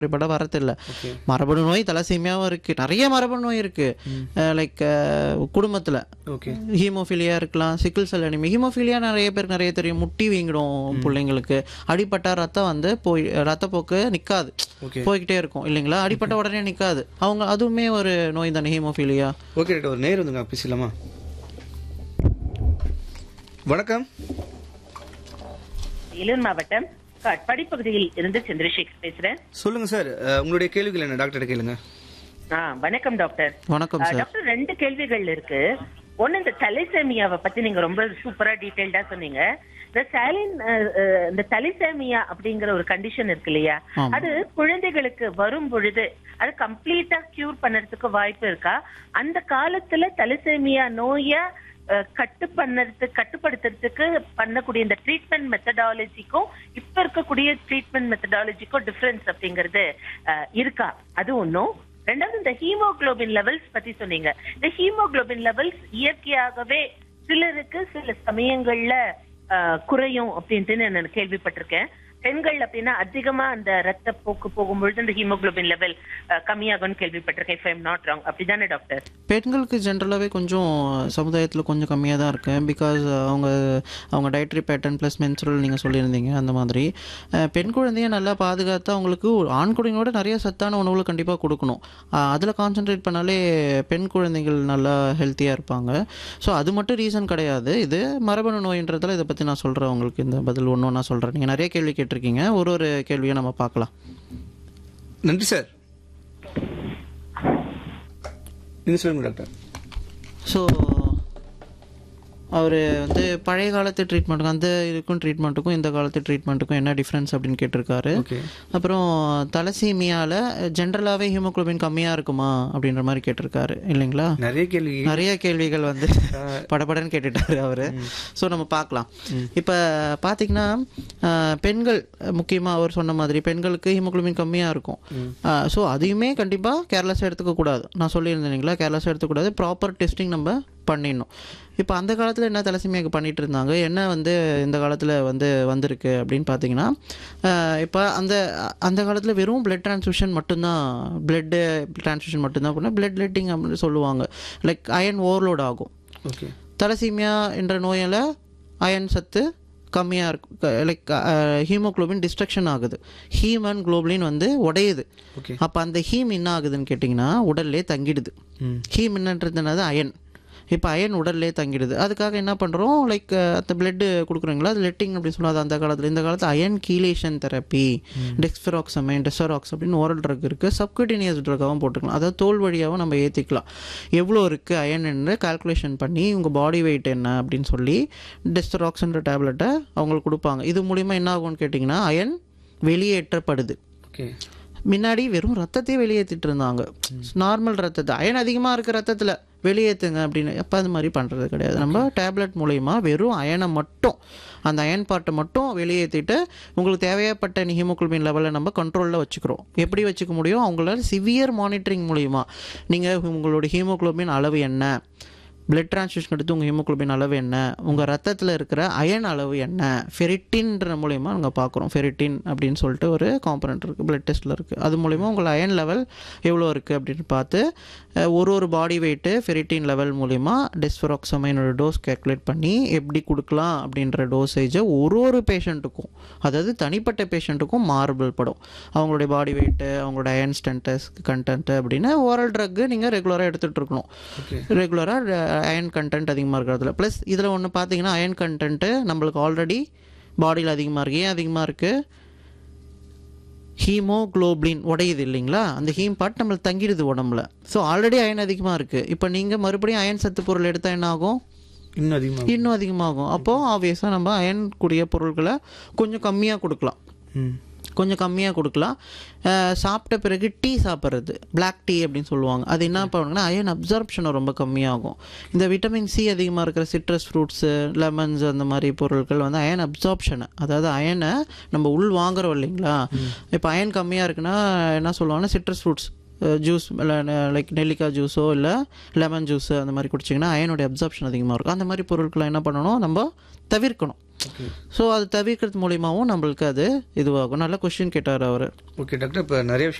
இப்பட வரதில்லை. ஓகே. மரபணு நோய் தலசீமியாவும் இருக்குது, நிறைய மரபணு நோய் இருக்குது. லைக் குடும்பத்தில் ஓகே. ஹீமோஃபீலியா இருக்கலாம், சிக்கிள் செல் அனிமியா. ஹீமோஃபீலியா நிறைய பேருக்கு நிறைய தெரியும், முட்டி வீங்கிடும் பிள்ளைங்களுக்கு. அடிப்பட்ட ரத்தம் வந்து ரத்தப்போக்கு நிற்காது, ஓகே. போய்கிட்டே இருக்கும் இல்லைங்களா. அடிப்பட்ட உடனே நிற்காது, அவங்க அதுவுமே ஒரு நோய் தானே ஹீமோஃபீலியா. ஓகே டாக்டர், ஒரு நேர் வந்துங்க, பேசலாமா? வணக்கம். வேலூர் மாவட்டம் காட்பாடி பகுதியில் இருந்து சந்திரசேகர் பேசுறேன். சொல்லுங்க சார், உங்களுடைய கேள்விகள் என்ன டாக்டர் கேளுங்க. வணக்கம் டாக்டர். வணக்கம் சார். டாக்டர், 2 கேள்விகள் இருக்கு. ஒன்னு, இந்த தலிசேமியாவை பத்தி நீங்க ரொம்ப சூப்பரா டீடைல்டா சொன்னீங்க. இந்த தலிசேமியா அப்படிங்கிற ஒரு கண்டிஷன் இருக்கு இல்லையா, அது குழந்தைகளுக்கு வரும் பொழுது அது கம்ப்ளீட்டா கியூர் பண்ணறதுக்கு வாய்ப்பு இருக்கா? அந்த காலத்துல தலிசேமியா நோயை கட்டுப்படுத்துறதுக்கு பண்ணக்கூடிய இந்த ட்ரீட்மெண்ட் மெத்தடாலஜிக்கும் இப்ப இருக்கக்கூடிய ட்ரீட்மெண்ட் மெத்தடாலஜிக்கும் டிஃபரன்ஸ் அப்படிங்கிறது இருக்கா? அது ஒன்னும். ரெண்டாவது, இந்த ஹீமோகுளோபின் லெவல்ஸ் பத்தி சொன்னீங்க. இந்த ஹீமோகுளோபின் லெவல்ஸ் இயற்கையாகவே சிலருக்கு சில சமயங்கள்ல குறையும் அப்படின்ட்டு நான் கேள்விப்பட்டிருக்கேன். பெண்கள் அப்படின்னா அதிகமா அந்த ரத்த போக்கு போகும்பொழுது இந்த ஹீமோகுளோபின் லெவல் கம்மியாகும்னு கேள்விப்பட்டிருக்கேன். If I am not wrong, அப்படிதானே டாக்டர்? பெண்களுக்கு ஜென்ரலாகவே கொஞ்சம் சமுதாயத்தில் கொஞ்சம் கம்மியாக தான் இருக்கு. பிகாஸ் அவங்க டயட்ரி பேட்டர்ன் ப்ளஸ் மென்சுரல் நீங்கள் சொல்லியிருந்தீங்க. அந்த மாதிரி பெண் குழந்தைய நல்லா பாதுகாத்து அவங்களுக்கு ஆண் குழந்தைங்களோட நிறைய சத்தான உணவுகளை கண்டிப்பாக கொடுக்கணும். அதில் கான்சென்ட்ரேட் பண்ணாலே பெண் குழந்தைகள் நல்லா ஹெல்த்தியாக இருப்பாங்க. ஸோ அது மட்டும் ரீசன் கிடையாது, இது மரபணு நோயின்றதால இதை பற்றி நான் சொல்கிறேன். உங்களுக்கு இந்த பதில் ஒன்றும் நான் சொல்கிறேன். நீங்கள் நிறைய கேள்வி கேட்டிருக்கீங்க, ஒரு கேள்வியை நம்ம பார்க்கலாம். நன்றி சார். நீங்க சொல்லுங்க டாக்டர். ஸோ அவர் வந்து பழைய காலத்து ட்ரீட்மெண்ட்டுக்கும் அந்த இதுக்கும் ட்ரீட்மெண்ட்டுக்கும் இந்த காலத்து ட்ரீட்மெண்ட்டுக்கும் என்ன டிஃப்ரென்ஸ் அப்படின்னு கேட்டிருக்காரு. அப்புறம் தலசீமியாவில் ஜென்ரலாகவே ஹீமோகுளோபின் கம்மியாக இருக்குமா அப்படின்ற மாதிரி கேட்டிருக்காரு இல்லைங்களா. நிறைய கேள்விகள் வந்து படபடன்னு கேட்டுட்டாரு அவர். ஸோ நம்ம பார்க்கலாம். இப்போ பார்த்தீங்கன்னா பெண்கள் முக்கியமாக அவர் சொன்ன மாதிரி பெண்களுக்கு ஹீமோகுளோபின் கம்மியாக இருக்கும். ஸோ அதையுமே கண்டிப்பாக கேர்லெஸ்ஸாக எடுத்துக்கக்கூடாது. நான் சொல்லியிருந்தேன் இல்லைங்களா, கேர்லெஸ்ஸாக எடுத்துக்கூடாது, ப்ராப்பர் டெஸ்டிங் நம்ம பண்ணிடணும். இப்போ அந்த காலத்தில் என்ன தலசீமியாவுக்கு பண்ணிகிட்டு இருந்தாங்க, என்ன வந்து இந்த காலத்தில் வந்திருக்கு அப்படின்னு பார்த்தீங்கன்னா, இப்போ அந்த காலத்தில் வெறும் பிளட் ட்ரான்ஸ்ஃபியூஷன் மட்டும்தான், பண்ணால் பிளட் லெட்டிங் அப்படின்னு சொல்லுவாங்க. லைக் அயன் ஓவர்லோட் ஆகும். தலசீமியா என்ற நோயால் அயன் சத்து கம்மியாக இருக்கும். லைக் ஹீமோகுளோபின் டிஸ்ட்ரக்ஷன் ஆகுது, ஹீம் அண்ட் குளோபின் உடையுது. அப்போ அந்த ஹீம் என்ன ஆகுதுன்னு கேட்டிங்கன்னா உடல்லே தங்கிடுது. ஹீம் என்னன்றதுனால அயன், இப்போ அயன் உடல்லே தங்கிடுது. அதுக்காக என்ன பண்ணுறோம், லைக் அந்த பிளட்டு கொடுக்குறீங்களா, அது லெட்டிங் அப்படின்னு சொல்லாது அந்த காலத்தில். இந்த காலத்தில் அயன் கீலேஷன் தெரப்பி, டெக்ஸ்ஃபெராக்சமைன், டெசராக்ஸ் அப்படின்னு ஓரல் ட்ரக் இருக்குது. சப்குட்டினியஸ் ட்ரக்காகவும் போட்டுக்கலாம், அதாவது தோல் வழியாகவும் நம்ம ஏற்றிக்கலாம். எவ்வளோ இருக்குது அயன் என்று கால்குலேஷன் பண்ணி உங்கள் பாடி வெயிட் என்ன அப்படின்னு சொல்லி டெஸ்டராக்ஸ்ன்ற டேப்லெட்டை அவங்களுக்கு கொடுப்பாங்க. இது மூலிமா என்ன ஆகும்னு கேட்டிங்கன்னா அயன் வெளியேற்றப்படுது. முன்னாடி வெறும் ரத்தத்தையே வெளியேற்றிட்டு இருந்தாங்க, நார்மல் ரத்தத்தை. அயன் அதிகமாக இருக்கிற ரத்தத்தில் வெளியேற்றுங்க அப்படின்னு. அப்போ அது மாதிரி பண்ணுறது கிடையாது. நம்ம டேப்லெட் மூலயமா வெறும் அயனை மட்டும், அந்த அயன் பார்ட்டை மட்டும் வெளியேற்றிட்டு உங்களுக்கு தேவைப்பட்ட ஹீமோகுளோபின் லெவலை நம்ம கண்ட்ரோலில் வச்சுக்கிறோம். எப்படி வச்சுக்க முடியும், அவங்களால சிவியர் மானிட்டரிங் மூலிமா நீங்கள் உங்களோட ஹீமோகுளோபின் அளவு என்ன, பிளட் ட்ரான்ஸ்ஃபியூஷன் எடுத்து உங்கள் ஹீமோகுளோபின் அளவு என்ன, உங்கள் ரத்தத்தில் இருக்கிற அயன் அளவு என்ன, ஃபெரிட்டின்ற மூலயமா நாங்கள் பார்க்குறோம். ஃபெரிட்டின் அப்படின்னு சொல்லிட்டு ஒரு காம்பனண்ட் இருக்குது, பிளட் டெஸ்ட்டில் இருக்குது. அது மூலிமா உங்கள் அயன் லெவல் எவ்வளோ இருக்குது அப்படின்னு பார்த்து ஒரு பாடி வெயிட்டு ஃபெரிட்டின் லெவல் மூலிமா டெஸ்ஃபெராக்சமைனோட டோஸ் கேல்குலேட் பண்ணி எப்படி கொடுக்கலாம் அப்படின்ற டோசேஜை ஒரு பேஷண்ட்டுக்கும், அதாவது தனிப்பட்ட பேஷண்ட்டுக்கும் மாறுபடும். அவங்களுடைய பாடி வெயிட்டு, அவங்களோட அயன் ஸ்டென்டஸ் கண்டென்ட்டு அப்படின்னு ஓரல் ட்ரக்கு நீங்கள் ரெகுலராக எடுத்துகிட்டு இருக்கணும். ரெகுலராக அயன் கண்டென்ட் அதிகமாக இருக்கிறதுல. ப்ளஸ் இதில் ஒன்று பார்த்தீங்கன்னா அயன் கண்டென்ட்டு நம்மளுக்கு ஆல்ரெடி பாடியில் அதிகமாக இருக்குது. ஏன் அதிகமாக இருக்குது, ஹீமோகுளோபின் உடையுது இல்லைங்களா, அந்த ஹீம் பார்ட் நம்மளுக்கு தங்கிடுது உடம்புல. ஸோ ஆல்ரெடி அயன் அதிகமாக இருக்குது. இப்போ நீங்கள் மறுபடியும் அயன் சத்து பொருள் எடுத்தால் என்ன ஆகும், இன்னும் அதிகமாகும். அப்போது ஆப்வியஸாக நம்ம அயன் கூடிய பொருட்களை கொஞ்சம் கம்மியாக கொடுக்கலாம். சாப்பிட்ட பிறகு டீ சாப்பிட்றது, பிளாக் டீ அப்படின்னு சொல்லுவாங்க, அது என்ன பண்ணுங்கன்னா அயன் அப்சார்ப்ஷனை ரொம்ப கம்மியாகும். இந்த விட்டமின் சி அதிகமாக இருக்கிற சிட்ரஸ் ஃப்ரூட்ஸு, லெமன்ஸ் அந்த மாதிரி பொருட்கள் அயன் அப்சார்ப்ஷனை, அதாவது அயனை நம்ம உள் வாங்குறோம் இல்லைங்களா. இப்போ அயன் கம்மியாக இருக்குன்னா என்ன சொல்லுவாங்கன்னா சிட்ரஸ் ஃப்ரூட்ஸ் ஜூஸ், லைக் நெல்லிக்காய் ஜூஸோ இல்லை லெமன் ஜூஸு அந்த மாதிரி குடிச்சிங்கன்னா அயனுடைய அப்சார்ப்ஷன் அதிகமாக இருக்கும். அந்த மாதிரி பொருட்களை என்ன பண்ணணும், நம்ம தவிர்க்கணும். ஸோ அது தவிர்க்கிறது மூலியமாகவும் நம்மளுக்கு அது இதுவாகும். நல்ல கொஸ்டின் கேட்டார் அவர். ஓகே டாக்டர், இப்போ நிறைய